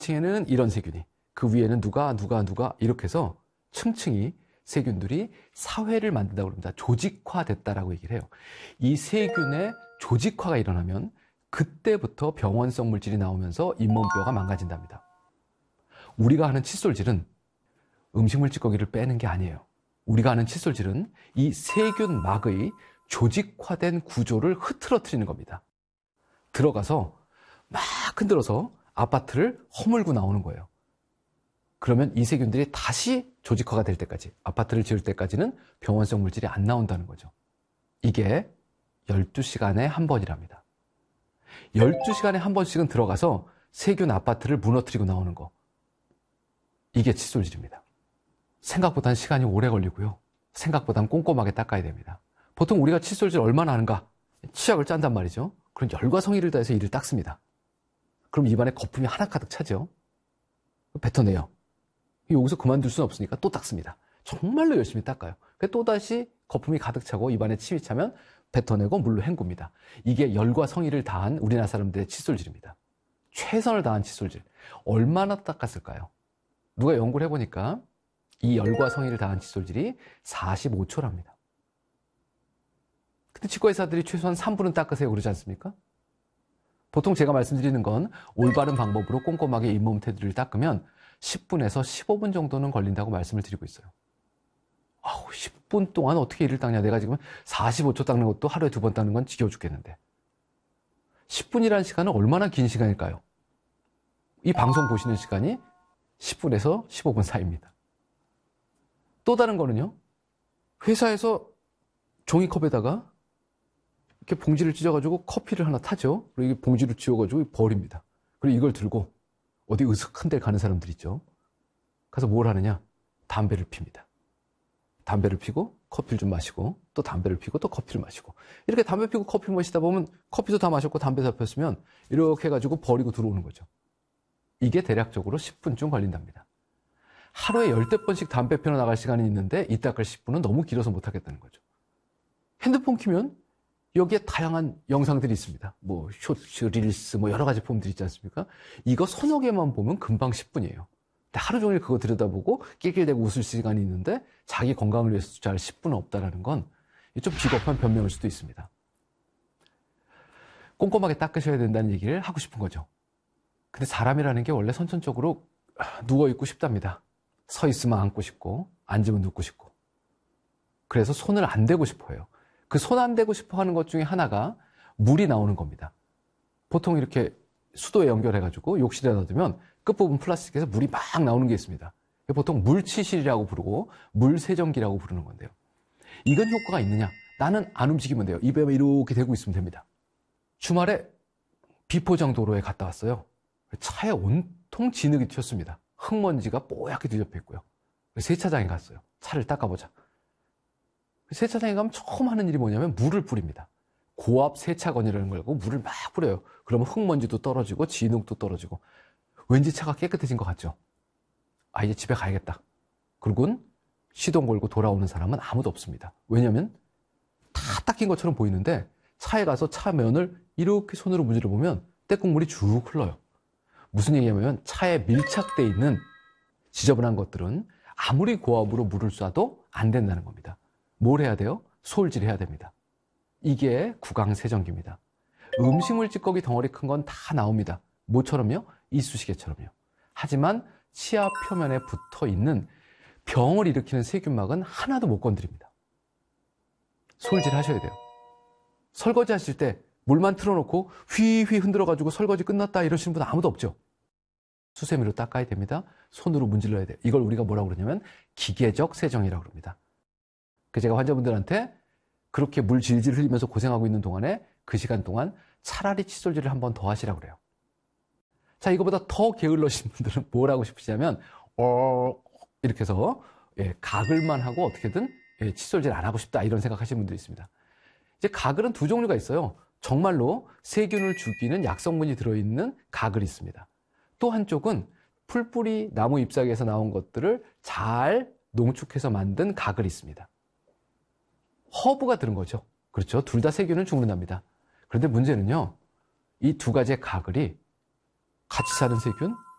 층에는 이런 세균이, 그 위에는 누가 이렇게 해서 층층이 세균들이 사회를 만든다고 합니다. 조직화됐다라고 얘기를 해요. 이 세균의 조직화가 일어나면 그때부터 병원성 물질이 나오면서 잇몸뼈가 망가진답니다. 우리가 하는 칫솔질은 음식물 찌꺼기를 빼는 게 아니에요. 우리가 하는 칫솔질은 이 세균막의 조직화된 구조를 흐트러뜨리는 겁니다. 들어가서 막 흔들어서 아파트를 허물고 나오는 거예요. 그러면 이 세균들이 다시 조직화가 될 때까지, 아파트를 지을 때까지는 병원성 물질이 안 나온다는 거죠. 이게 12시간에 한 번이랍니다. 12시간에 한 번씩은 들어가서 세균 아파트를 무너뜨리고 나오는 거. 이게 칫솔질입니다. 생각보다는 시간이 오래 걸리고요. 생각보다는 꼼꼼하게 닦아야 됩니다. 보통 우리가 칫솔질 얼마나 하는가? 치약을 짠단 말이죠. 그럼 열과 성의를 다해서 이를 닦습니다. 그럼 입안에 거품이 하나 가득 차죠. 뱉어내요. 여기서 그만둘 수는 없으니까 또 닦습니다. 정말로 열심히 닦아요. 또다시 거품이 가득 차고 입안에 침이 차면 뱉어내고 물로 헹굽니다. 이게 열과 성의를 다한 우리나라 사람들의 칫솔질입니다. 최선을 다한 칫솔질. 얼마나 닦았을까요? 누가 연구를 해보니까 이 열과 성의를 다한 칫솔질이 45초랍니다. 근데 치과의사들이 최소한 3분은 닦으세요 그러지 않습니까? 보통 제가 말씀드리는 건 올바른 방법으로 꼼꼼하게 잇몸 테두리를 닦으면 10분에서 15분 정도는 걸린다고 말씀을 드리고 있어요. 10분 동안 어떻게 이를 닦냐. 내가 지금 45초 닦는 것도 하루에 2번 닦는 건 지겨워 죽겠는데. 10분이라는 시간은 얼마나 긴 시간일까요? 이 방송 보시는 시간이 10분에서 15분 사이입니다. 또 다른 거는요. 회사에서 종이컵에다가 이렇게 봉지를 찢어가지고 커피를 하나 타죠. 그리고 이 봉지를 쥐어가지고 버립니다. 그리고 이걸 들고 어디 으슥한 데 가는 사람들 있죠. 가서 뭘 하느냐? 담배를 핍니다. 담배를 피고 커피를 좀 마시고 또 담배를 피고 또 커피를 마시고 이렇게 담배 피고 커피 마시다 보면 커피도 다 마셨고 담배 다 폈으면 이렇게 해가지고 버리고 들어오는 거죠. 이게 대략적으로 10분쯤 걸린답니다. 하루에 10대번씩 담배 피러 나갈 시간이 있는데 이 닦을 10분은 너무 길어서 못하겠다는 거죠. 핸드폰 키면 여기에 다양한 영상들이 있습니다. 쇼츠, 릴스, 여러 가지 폼들이 있지 않습니까? 이거 서너 개만 보면 금방 10분이에요. 하루 종일 그거 들여다보고 낄낄대고 웃을 시간이 있는데 자기 건강을 위해서 투자할 10분은 없다는 건 좀 비겁한 변명일 수도 있습니다. 꼼꼼하게 닦으셔야 된다는 얘기를 하고 싶은 거죠. 근데 사람이라는 게 원래 선천적으로 누워있고 싶답니다. 서 있으면 앉고 싶고 앉으면 눕고 싶고. 그래서 손을 안 대고 싶어 해요. 그 손 안 대고 싶어 하는 것 중에 하나가 물이 나오는 겁니다. 보통 이렇게 수도에 연결해가지고 욕실에 놔두면 끝부분 플라스틱에서 물이 막 나오는 게 있습니다. 보통 물치실이라고 부르고 물세정기라고 부르는 건데요. 이건 효과가 있느냐? 나는 안 움직이면 돼요. 입에 이렇게 대고 있으면 됩니다. 주말에 비포장 도로에 갔다 왔어요. 차에 온통 진흙이 튀었습니다. 흙먼지가 뽀얗게 뒤덮여 있고요. 세차장에 갔어요. 차를 닦아보자. 세차장에 가면 처음 하는 일이 뭐냐면 물을 뿌립니다. 고압 세차건이라는 걸 갖고 물을 막 뿌려요. 그러면 흙먼지도 떨어지고 진흙도 떨어지고 왠지 차가 깨끗해진 것 같죠? 이제 집에 가야겠다. 그러고는 시동 걸고 돌아오는 사람은 아무도 없습니다. 왜냐하면 다 닦인 것처럼 보이는데 차에 가서 차 면을 이렇게 손으로 문질러 보면 때국물이 쭉 흘러요. 무슨 얘기냐면 차에 밀착되어 있는 지저분한 것들은 아무리 고압으로 물을 쏴도 안 된다는 겁니다. 뭘 해야 돼요? 소울질해야 됩니다. 이게 구강세정기입니다. 음식물 찌꺼기 덩어리 큰 건 다 나옵니다. 뭐처럼요? 이쑤시개처럼요. 하지만 치아 표면에 붙어 있는 병을 일으키는 세균막은 하나도 못 건드립니다. 소울질 하셔야 돼요. 설거지 하실 때 물만 틀어놓고 휘휘 흔들어가지고 설거지 끝났다 이러시는 분 아무도 없죠. 수세미로 닦아야 됩니다. 손으로 문질러야 돼요. 이걸 우리가 뭐라고 그러냐면 기계적 세정이라고 그럽니다. 제가 환자분들한테 그렇게 물 질질 흘리면서 고생하고 있는 동안에 그 시간 동안 차라리 칫솔질을 한 번 더 하시라고 그래요. 자, 이거보다 더 게을러신 분들은 뭘 하고 싶으시냐면 이렇게 해서 가글만 하고 어떻게든 칫솔질 안 하고 싶다 이런 생각하시는 분들이 있습니다. 이제 가글은 두 종류가 있어요. 정말로 세균을 죽이는 약성분이 들어있는 가글이 있습니다. 또 한쪽은 풀뿌리 나무 잎사귀에서 나온 것들을 잘 농축해서 만든 가글이 있습니다. 허브가 들은 거죠. 그렇죠. 둘 다 세균은 죽는답니다. 그런데 문제는요. 이 두 가지의 가글이 같이 사는 세균,